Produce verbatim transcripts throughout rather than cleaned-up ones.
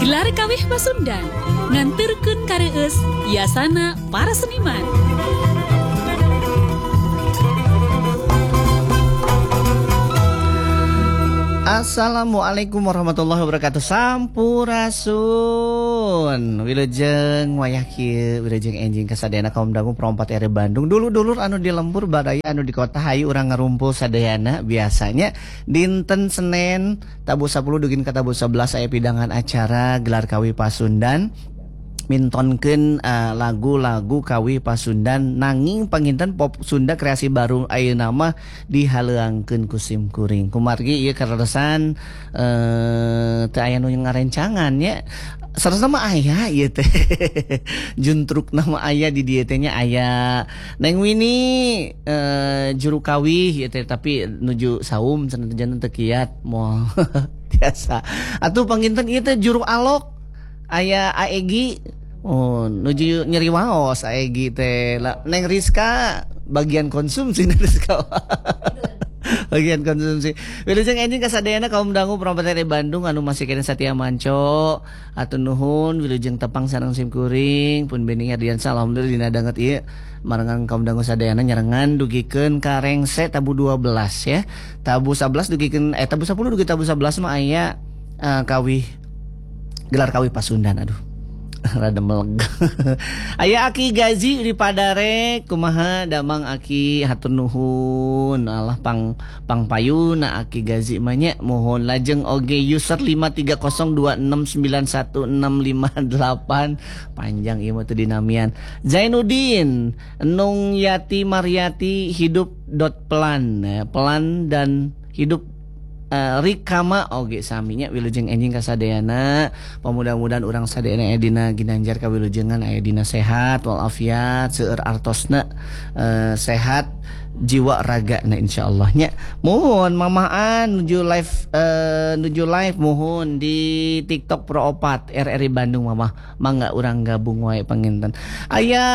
Gelar kawih Pasundan nganterkeun kareus yasana para seniman. Assalamualaikum warahmatullahi wabarakatuh. Sampurasun wilujeng wayah kieu wilujeng enjing kasadayana kaum dangu perompat ere Bandung. Dulu-dulur anu di lembur badaya anu di kota hayu urang ngarumpul sadayana biasanya dinten Senin tabu sepuluh dugin ka tabu sebelas aya pidangan acara gelar kawih Pasundan. Mintonkeun uh, lagu-lagu kawih Pasundan nanging panginten pop Sunda kreasi baru ayeuna mah dihaleuangkeun ku Sim Kuring. Kumargi ieu kareresan eh teu aya nu ngarencangan nya. Sarasna mah aya ieu teh. Juntrukna mah aya di dieu teh nya aya Neng Winnie eh juru kawih ieu teh tapi nuju saum cenah teu kiat moal biasa. Atuh panginten ieu teh juru alok aya Aegi oh nuju nyeri waos Aegi teh Neng Rizka bagian konsumsi Neng Rizka bagian konsumsi. Wilujeng enjing kasadayana kaum dangu perompat ere Bandung anu masih kene satia manco atuh nuhun wilujeng tepang sareng Sim Kuring pun bening Ardiansa alhamdulillah dina danget ieu marengan kaum dangu sadayana nyarengan dugikeun ka rengse tabu dua belas ya. Tabu sebelas dugikeun eh tabu sepuluh dugi tabu sebelas mah aya uh, kawih gelar kawih Pasundan. Aduh rada meleg. Aya Aki Gazi di Padare kumaha damang Aki hatur nuhun Allah pang pang payuna Aki Gazi mah nya mohon lajeng oge user lima tiga nol dua enam sembilan satu enam lima delapan panjang ieu mah teu dinamian. Zainuddin Nung Yati Mariati hidup dot pelan ya, pelan dan hidup Uh, Rikama oge saminya wilujeng enjing kasadayana pamudah-mudahan urang sadayana aya dina ginanjar ka wilujengan aya dina sehat walafiat seueur artosna uh, sehat jiwa raga na insyaallah nya. Mohon mamaan nuju live uh, nuju live mohon di TikTok Pro Opat R R I Bandung mamah mangga urang gabung wae panginten. Aya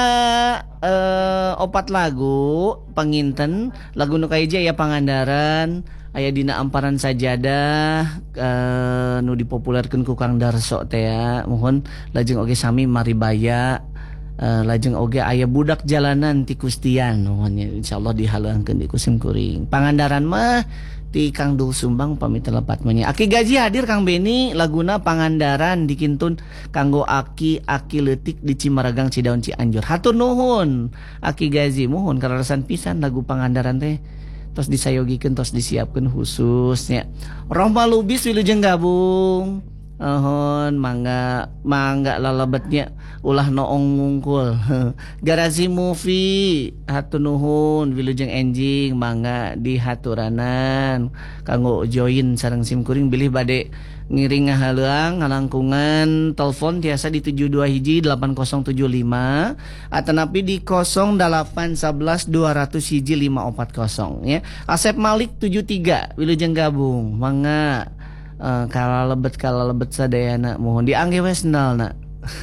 uh, opat lagu panginten lagu nu kahiji aya Pangandaran aya dina amparan sajadah uh, nu dipopulerkeun ku Kang Darso teh ya. Mohon lajeng oge sami maribaya uh, lajeng oge aya budak jalanan ti Kustian mohon insyaallah dihaleuangkeun di Sim Kuring. Pangandaran mah ti Kang Dul Sumbang pamit telepat mah nya. Aki Gaji hadir Kang Beni laguna Pangandaran dikintun kanggo Aki Aki leutik di Cimaragang Cidaun Cianjur. Hatur nuhun Aki Gaji mohon kareresan pisan lagu Pangandaran teh tos disayogikeun tos disiapkeun khususnya. Rohma Lubis wilujeng gabung. Ahon mangga mangga lalebetnya ulah noong ngungkul. Garazi Movie hatur nuhun wilujeng enjing mangga dihaturanan kanggo join sareng Sim Kuring bilih bade ngiring ngahaleuang ngalangkungan telepon tiasa di tujuh dua hiji delapan nol tujuh lima atanapi di nol delapan satu satu dua nol nol hiji lima empat nol ya. Asep Malik tujuh tiga wilujeng gabung mangga uh, kala lebet kala lebet sadayana mohon diangge we sendalna.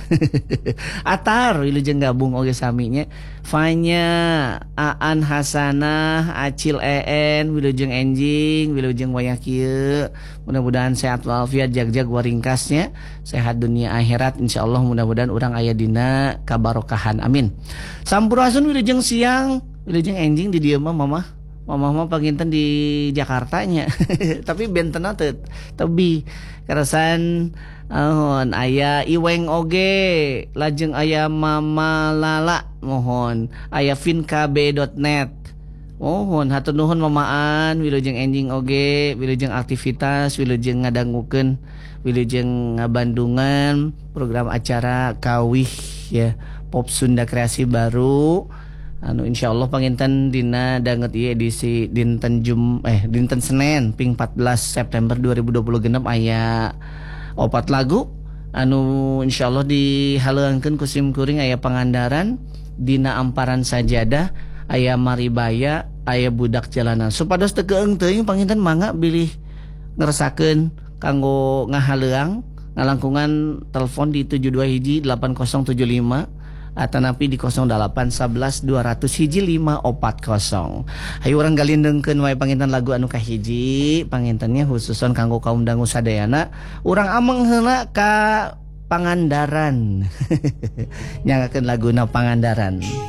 Atar wilujeng gabung oge saminya. Fanya Aan Hasanah Acil En wilujeng enjing wilujeng wayah kieu mudah-mudahan sehat walafiat jag-jag waringkasnya sehat dunia akhirat insyaallah mudah-mudahan urang aya dina kabarokahan amin. Sampurasun wilujeng siang wilujeng enjing di dieu mah mamah mamah mah panginten di Jakarta nya tapi bentena teu tebi karesan ahon aya Iweng oge lajeng aya Mama Lala mohon aya finka b dot net mohon hatur nuhun mamaan wilujeng enjing oge wilujeng aktivitas wilujeng ngadangukeun wilujeng ngabandungan program acara kawih ya pop Sunda kreasi baru anu insyaallah panginten dina danget ieu edisi dinten Jum eh dinten Senin ping empat belas September dua ribu dua puluh genep aya opat lagu anu insyaallah dihaleuangkeun ku Sim Kuring aya Pangandaran dina amparan sajadah aya Maribaya aya budak jalanan supados teu keung teuing panginten mangga bilih ngerasakeun kanggo ngahaleuang ngalangkungan telepon di tujuh dua hiji delapan nol tujuh lima atau napi di nol delapan sebelas dua ratus hiji lima opat kosong. Hayu urang galindengkeun wae panginten lagu anu kahiji, pangintennya khususon kanggo kaum dangu sadayana. Urang ameng heula ka Pangandaran. Nyangakeun laguna Pangandaran.